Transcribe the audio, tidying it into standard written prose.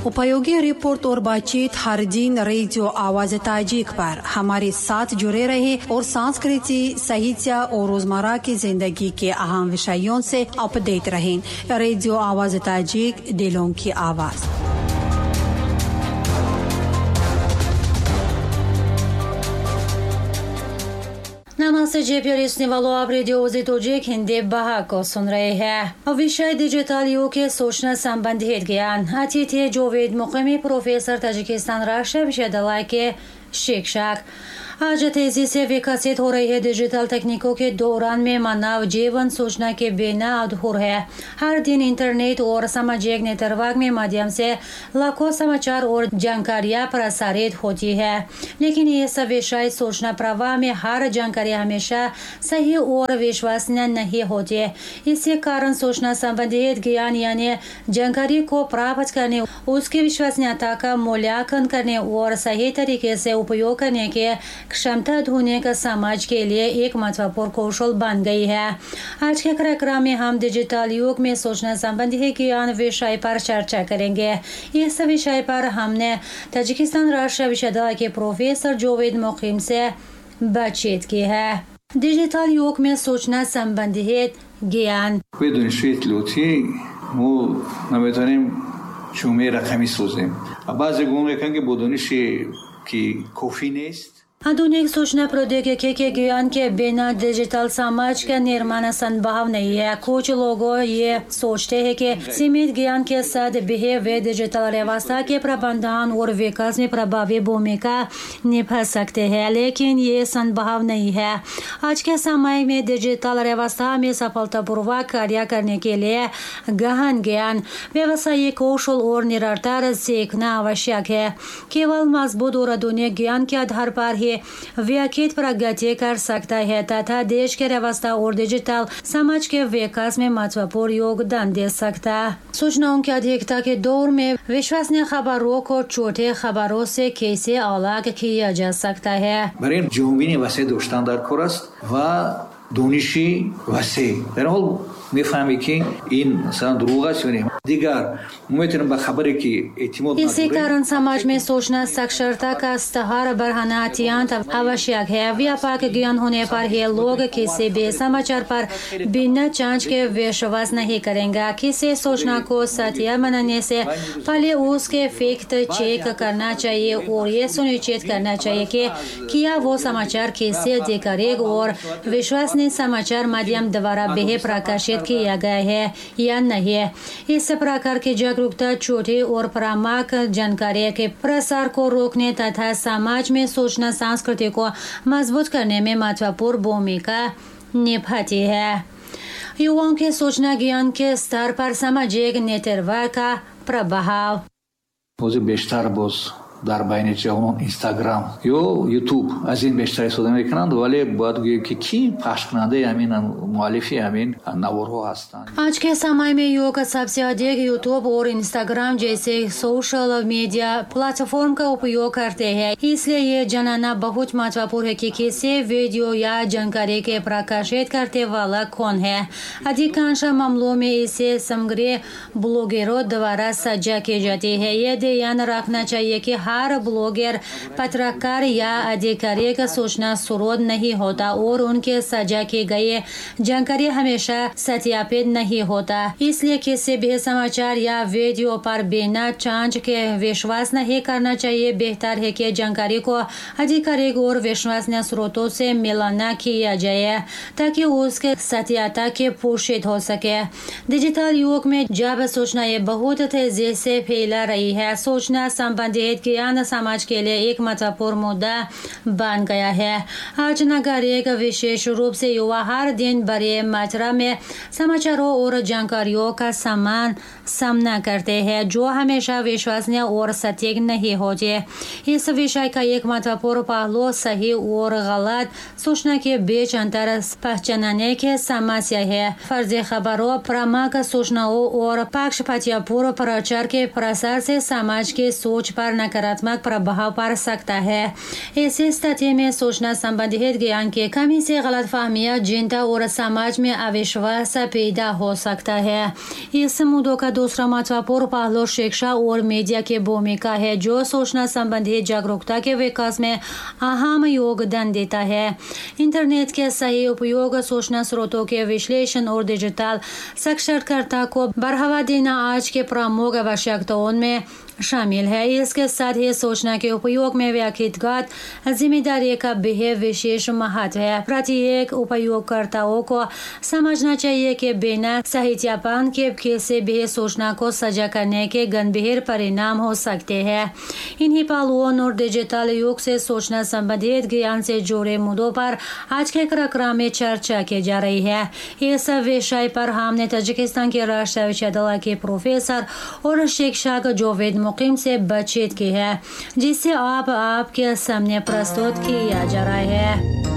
उपयोगी रिपोर्ट और बातचीत हर दिन रेडियो आवाज ताजिक पर हमारे साथ जुड़े रहे और सांस्कृतिक साहित्य और रोजमर्रा की जिंदगी के अहम विषयों से अपडेट रहें। रेडियो आवाज ताजिक, दिलों की आवाज। नमस्ते जी प्यारे सुनने वालों, आप रेडियो ताजिक हिंदी बहा को सुन रहे हैं। विषय डिजिटल युग के सूचना संबंधित ज्ञान। अतिथि जावेद मुकीमी, प्रोफेसर, ताजिकिस्तान राष्ट्रीय विश्वविद्यालय के शिक्षक। आज तेजी से विकसित हो रही है डिजिटल तकनीकों के दौरान में मानव जीवन सूचना के बिना अधूरा है। हर दिन इंटरनेट और सामाजिक नेटवर्क में माध्यम से लाखों समाचार और जानकारियां प्रसारित होती है, लेकिन ये सब विषय सूचना प्रवाह में हर जानकारी हमेशा सही और विश्वसनीय नहीं होती। इसी कारण सूचना संबंधित ज्ञान यानी जानकारी को प्राप्त करने, उसकी विश्वसनीयता का मूल्यांकन करने और सही तरीके से उपयोग करने के क्षमता ढूंढने का समाज के लिए एक महत्वपूर्ण कौशल बन गई है। आज के कार्यक्रम में हम डिजिटल युग में सूचना संबंधी ज्ञान विषय पर चर्चा करेंगे। इस विषय पर हमने ताजिकिस्तान राष्ट्रीय विश्वविद्यालय के प्रोफेसर जावेद मुकीम से बातचीत की है। डिजिटल युग में सूचना संबंधित ज्ञान। आधुनिक सूचना प्रौद्योगिकी के ज्ञान के बिना डिजिटल समाज का निर्माण संभव नहीं है। कुछ लोगों ये सोचते हैं कि सीमित ज्ञान के साथ भी वे डिजिटल व्यवस्था के प्रबंधन और विकास में प्रभावी भूमिका निभा सकते हैं, लेकिन ये संभव नहीं है। आज के समय में डिजिटल व्यवस्था में सफलतापूर्वक कार्य करने के लिए गहन ज्ञान, व्यावसायिक कौशल और निरंतर सीखना आवश्यक है। केवल मजबूत और आधुनिक ज्ञान के आधार पर ही व्यक्ति प्रगति कर सकता है तथा देश के व्यवस्था और डिजिटल समाज के विकास में महत्वपूर्ण योगदान दे सकता है। सूचनाओं की अधिकता के दौर में विश्वसनीय खबरों को छोटे खबरों से कैसे अलग किया जा सकता है? इसी कारण समाज में सूचना साक्षरता का स्तर बढ़ाना अत्यंत आवश्यक है। व्यापक ज्ञान होने पर ही लोग किसी भी समाचार पर बिना जांच के विश्वास नहीं करेंगे। किसी सूचना को सत्य मानने से पहले उसके फैक्ट चेक करना चाहिए और ये सुनिश्चित करना चाहिए कि क्या वो समाचार किसी अधिकारिक और विश्वसनीय समाचार माध्यम द्वारा भी प्रकाशित किया गया है या नहीं। इस प्रकार की जागरूकता छोटी और प्रामाणिक जानकारी के प्रसार को रोकने तथा समाज में सूचना संस्कृति को मजबूत करने में महत्वपूर्ण भूमिका निभाती है। युवाओं के सूचना ज्ञान के स्तर पर सामाजिक नेटवर्क का प्रभाव। در بین جوانان اینستاگرام یا یوتیوب از این بیشتر استفاده میکنند، ولی باید گوییم که کی پخش کننده همین مؤلفی همین نوارها هستند. आज के समय में युवा सबसे अधिक यूट्यूब और इंस्टाग्राम जैसे सोशल मीडिया प्लेटफॉर्म का उपयोग करते हैं। इसलिए ये जानना बहुत महत्वपूर्ण है कि किसी वीडियो या जानकारी के प्रकाशित करते वाला कौन है। अधिकांश मामलों में इसे सामग्री ब्लॉगरों द्वारा साझा की जाती है। ये ध्यान रखना चाहिए कि हर ब्लॉगर पत्रकार या अधिकारी का सूचना स्रोत नहीं होता और उनके साझा की गई जानकारी हमेशा सत्यापित नहीं होता। इसलिए किसी भी समाचार या वीडियो पर बिना जांच के विश्वास नहीं करना चाहिए। बेहतर है कि जानकारी को आधिकारिक और विश्वसनीय स्रोतों से मिलान किया जाए ताकि उसके सत्यता की पुष्टि हो सके। डिजिटल युग में जब सूचनाएं बहुत तेजी से फैला रही है, सूचना संबंधित ज्ञान समाज के लिए एक महत्वपूर्ण मुद्दा बन गया है। आज नागरिक विशेष रूप से युवा हर दिन बड़ी मात्रा में समाचारों और जानकारियों का सामना करते हैं जो हमेशा विश्वसनीय और सटीक नहीं होते। इस विषय का एक महत्वपूर्ण पहलू सही और गलत सूचना के बीच अंतर पहचानने की समस्या है। फर्जी खबरों, भ्रामक सूचनाओं और पक्षपातीपूर्ण प्रचार के प्रसार से समाज की सोच पर नकारात्मक नकारात्मक प्रभाव पड़ सकता है। इस स्थिति में सूचना संबंधित ज्ञान की कमी से गलतफहमियां, चिंता और समाज में अविश्वास पैदा हो सकता है। इस मुद्दों का दूसरा महत्वपूर्ण पहलू शिक्षा और मीडिया की भूमिका है, जो सूचना संबंधी जागरूकता के विकास में अहम योगदान देता है। इंटरनेट के सही उपयोग, सूचना स्रोतों के विश्लेषण और डिजिटल साक्षरता को बढ़ावा देना आज के प्रमुख आवश्यकताओं में शामिल है। इसके साथ ही सूचना के उपयोग में व्यक्तिगत जिम्मेदारी का भी विशेष महत्व है। प्रत्येक उपयोगकर्ताओं को समझना चाहिए कि बिना सत्यापन के किसी भी सूचना को साझा करने के गंभीर परिणाम हो सकते हैं। इन्हीं पहलुओं और डिजिटल युग से सूचना संबंधित ज्ञान से जुड़े मुद्दों पर आज के कार्यक्रम में चर्चा की जा रही है। इस विषय पर हमने ताजिकिस्तान के राष्ट्रीय विश्वविद्यालय के प्रोफेसर और शिक्षक जोवेद मुकीम से बातचीत की है, जिसे आपके सामने प्रस्तुत किया जा रहा है।